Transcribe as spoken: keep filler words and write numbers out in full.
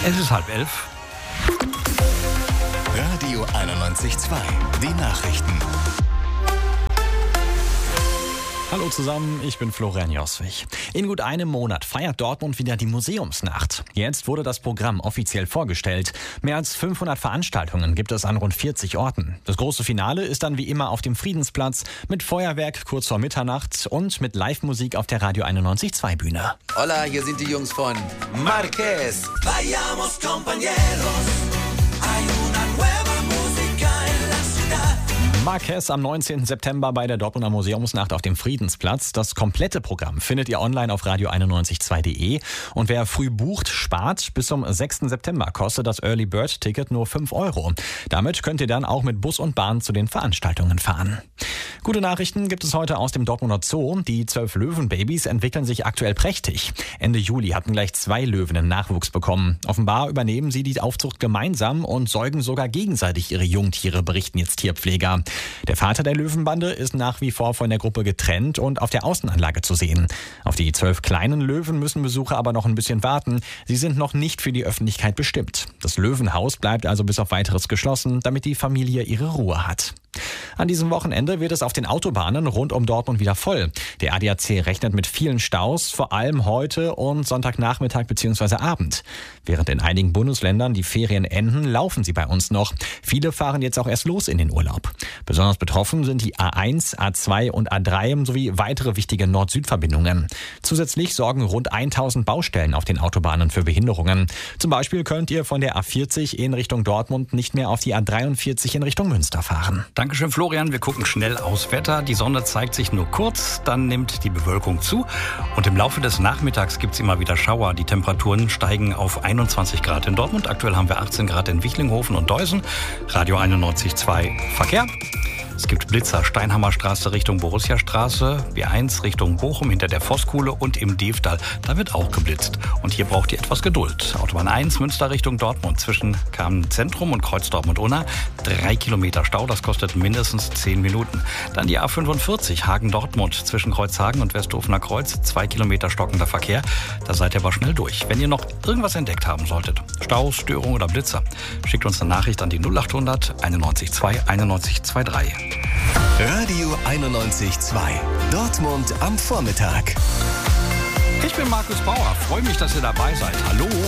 Es ist halb elf. Radio einundneunzig Komma zwei, die Nachrichten. Hallo zusammen, ich bin Florian Joswig. In gut einem Monat feiert Dortmund wieder die Museumsnacht. Jetzt wurde das Programm offiziell vorgestellt. Mehr als fünfhundert Veranstaltungen gibt es an rund vierzig Orten. Das große Finale ist dann wie immer auf dem Friedensplatz mit Feuerwerk kurz vor Mitternacht und mit Live-Musik auf der Radio einundneunzig Komma zwei Bühne. Hola, hier sind die Jungs von Marquez. Vayamos, compañeros. Hay una nueva música en la ciudad. Marquez am neunzehnten September bei der Dortmunder Museumsnacht auf dem Friedensplatz. Das komplette Programm findet ihr online auf radio einundneunzig Komma zwei punkt de. Und wer früh bucht, spart. Bis zum sechsten September kostet das Early Bird Ticket nur fünf Euro. Damit könnt ihr dann auch mit Bus und Bahn zu den Veranstaltungen fahren. Gute Nachrichten gibt es heute aus dem Dortmunder Zoo. Die zwölf Löwenbabys entwickeln sich aktuell prächtig. Ende Juli hatten gleich zwei Löwinnen Nachwuchs bekommen. Offenbar übernehmen sie die Aufzucht gemeinsam und säugen sogar gegenseitig ihre Jungtiere, berichten jetzt Tierpfleger. Der Vater der Löwenbande ist nach wie vor von der Gruppe getrennt und auf der Außenanlage zu sehen. Auf die zwölf kleinen Löwen müssen Besucher aber noch ein bisschen warten. Sie sind noch nicht für die Öffentlichkeit bestimmt. Das Löwenhaus bleibt also bis auf Weiteres geschlossen, damit die Familie ihre Ruhe hat. An diesem Wochenende wird es auf den Autobahnen rund um Dortmund wieder voll. Der A D A C rechnet mit vielen Staus, vor allem heute und Sonntagnachmittag bzw. Abend. Während in einigen Bundesländern die Ferien enden, laufen sie bei uns noch. Viele fahren jetzt auch erst los in den Urlaub. Besonders betroffen sind die A eins, A zwei und A drei sowie weitere wichtige Nord-Süd-Verbindungen. Zusätzlich sorgen rund tausend Baustellen auf den Autobahnen für Behinderungen. Zum Beispiel könnt ihr von der A vierzig in Richtung Dortmund nicht mehr auf die A dreiundvierzig in Richtung Münster fahren. Dankeschön, Florian. Wir gucken schnell aufs Wetter. Die Sonne zeigt sich nur kurz, dann nimmt die Bewölkung zu. Und im Laufe des Nachmittags gibt es immer wieder Schauer. Die Temperaturen steigen auf einundzwanzig Grad in Dortmund. Aktuell haben wir achtzehn Grad in Wichlinghofen und Deusen. Radio einundneunzig Komma zwei Verkehr. Es gibt Blitzer, Steinhammerstraße Richtung Borussiastraße, B eins Richtung Bochum hinter der Vosskuhle und im Diefdal. Da wird auch geblitzt. Und hier braucht ihr etwas Geduld. Autobahn eins, Münster Richtung Dortmund zwischen Kamen Zentrum und Kreuz Dortmund-Unna. Drei Kilometer Stau, das kostet mindestens zehn Minuten. Dann die A fünfundvierzig, Hagen-Dortmund zwischen Kreuzhagen und Westhofener Kreuz. Zwei Kilometer stockender Verkehr. Da seid ihr aber schnell durch. Wenn ihr noch irgendwas entdeckt haben solltet, Staus, Störung oder Blitzer, schickt uns eine Nachricht an die null achthundert einundneunzig Komma zwei einundneunzig Komma drei. Radio einundneunzig Komma zwei. Dortmund am Vormittag. Ich bin Markus Bauer. Freue mich, dass ihr dabei seid. Hallo.